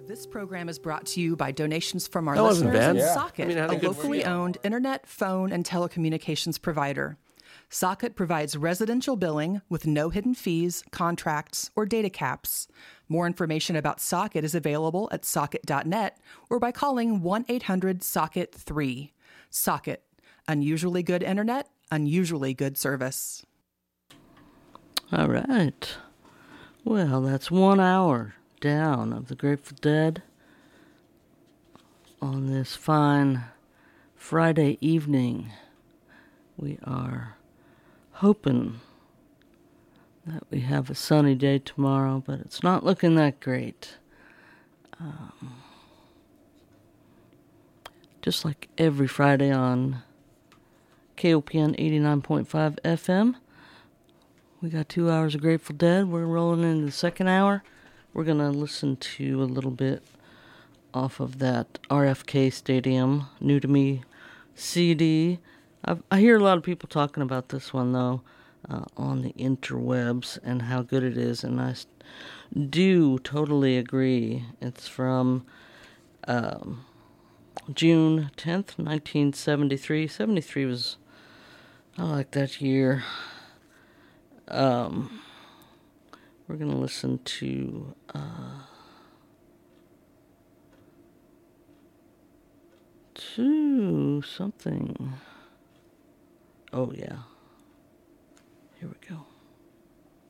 This program is brought to you by donations from our That wasn't listeners bad. and Yeah. Socket, I mean, I had a a good locally video. owned internet, phone, and telecommunications provider. Socket provides residential billing with no hidden fees, contracts, or data caps. More information about Socket is available at socket.net or by calling 1-800-SOCKET-3. Socket, unusually good internet, unusually good service. All right. Well, that's 1 hour down of the Grateful Dead on this fine Friday evening. We are hoping that we have a sunny day tomorrow, but it's not looking that great. Just like every Friday on KOPN 89.5 FM. We got 2 hours of Grateful Dead. We're rolling into the second hour. We're going to listen to a little bit off of that RFK Stadium, New to Me CD. I hear a lot of people talking about this one, though, on the interwebs and how good it is, and I do totally agree. It's from June 10th, 1973. 73 was, I like that year. We're going to listen to something. Oh, yeah. Here we go.